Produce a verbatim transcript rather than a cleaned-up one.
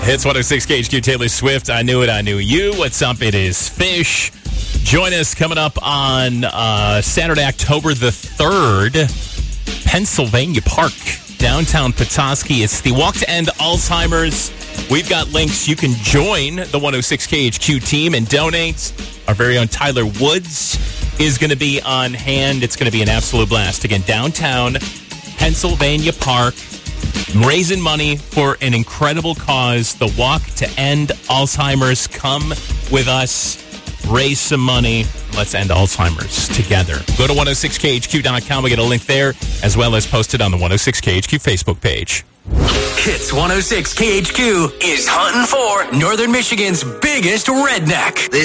Hits one oh six K H Q, Taylor Swift. I knew it, I knew you. What's up? It is Fish. Join us coming up on uh, Saturday, October the third, Pennsylvania Park, downtown Petoskey. It's the Walk to End Alzheimer's. We've got links. You can join the one oh six K H Q team and donate. Our very own Tyler Woods is going to be on hand. It's going to be an absolute blast. Again, downtown Pennsylvania Park, raising money for an incredible cause, the Walk to End Alzheimer's. Come with us, raise some money. Let's end Alzheimer's together. Go to one oh six K H Q dot com. We get a link there, as well as posted on the one oh six K H Q Facebook page. Hits one oh six K H Q is hunting for Northern Michigan's biggest redneck. This